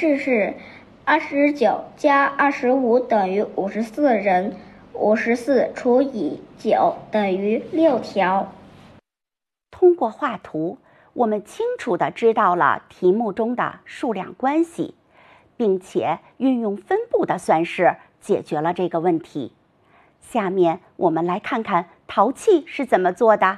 式是29加25等于54人，54除以9等于6条。 通过画图，我们清楚地知道了题目中的数量关系，并且运用分布的算式解决了这个问题。下面我们来看看陶器是怎么做的。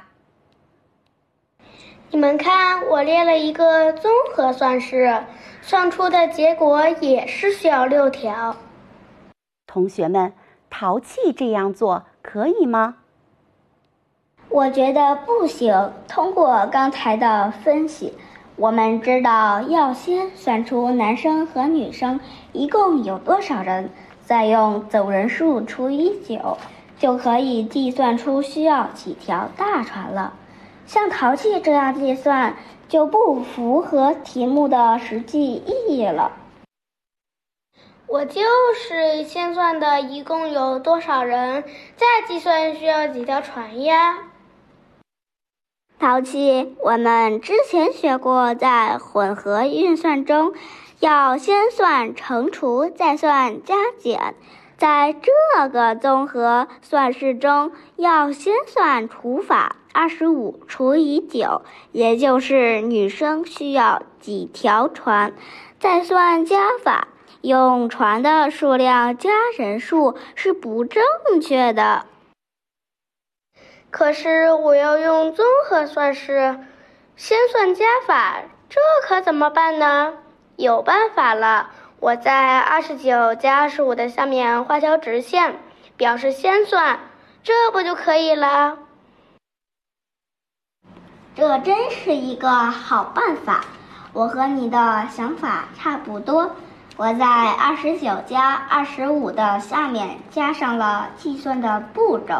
你们看，我列了一个综合算式，算出的结果也是需要6条。 同学们，陶器这样做可以吗？ 我觉得不行。通过刚才的分析，我们知道要先算出男生和女生一共有多少人，再用总人数除以9，就可以计算出需要几条大船了。像陶器这样计算，就不符合题目的实际意义了。 我就是先算的一共有多少人，再计算需要几条船呀。 陶器，我们之前学过，在混合运算中，要先算乘除，再算加减。在这个综合算式中，要先算除法，25除以9，也就是女生需要几条船，再算加法，用船的数量加人数是不正确的。 可是我要用综合算式，先算加法，这可怎么办呢？有办法了，我在29加25的下面画条直线，表示先算，这不就可以了？ 这真是一个好办法，我和你的想法差不多。我在29加25的下面加上了计算的步骤。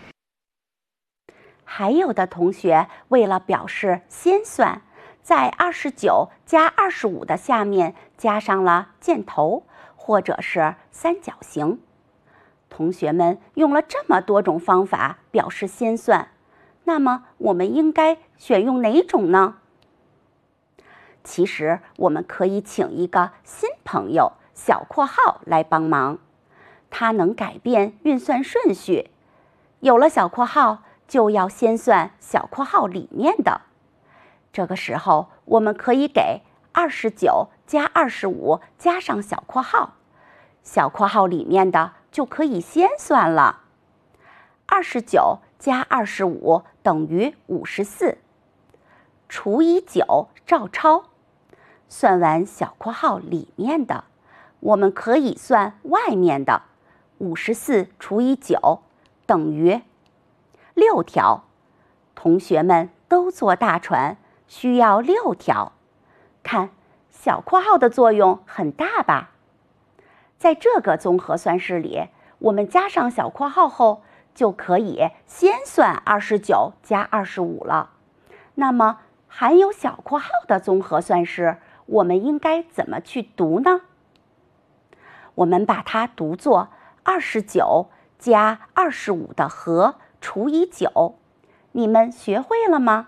还有的同学为了表示先算，在29加25的下面加上了箭头或者是三角形。同学们用了这么多种方法表示先算，那么我们应该选用哪种呢？其实我们可以请一个新朋友小括号来帮忙，它能改变运算顺序。有了小括号，就要先算小括号里面的。这个时候，我们可以给29加25加上小括号，小括号里面的就可以先算了。29加25等于54，除以9照抄。算完小括号里面的，我们可以算外面的。54除以9等于6条。同学们都坐大船，需要6条。看，小括号的作用很大吧？在这个综合算式里，我们加上小括号后，就可以先算29加25了。那么，含有小括号的综合算式，我们应该怎么去读呢？我们把它读作29加25的和除以9。你们学会了吗？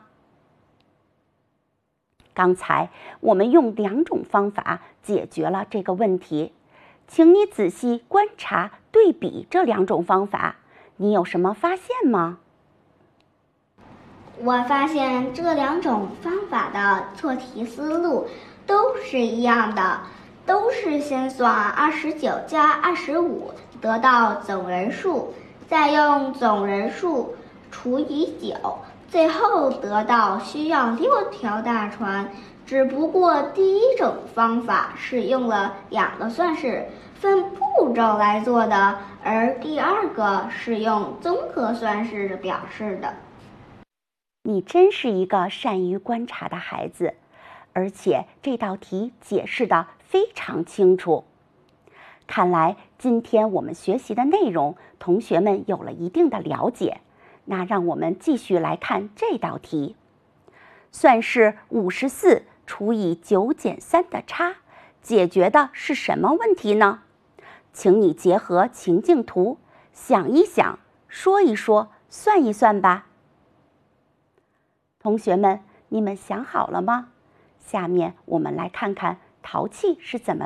刚才我们用2种方法解决了这个问题，请你仔细观察对比这2种方法，你有什么发现吗？ 我发现这2种方法的做题思路都是一样的，都是先算29加25得到总人数，再用总人数除以9，最后得到需要6条大船。只不过第一种方法是用了2个算式分步骤来做的，而第2个是用综合算式表示的。 你真是一个善于观察的孩子，而且这道题解释得非常清楚。看来今天我们学习的内容，同学们有了一定的了解。那让我们继续来看这道题。算式54除以9减3的差，解决的是什么问题呢？请你结合情境图，想一想，说一说，算一算吧。同学们，你们想好了吗？下面我们来看看陶器是怎么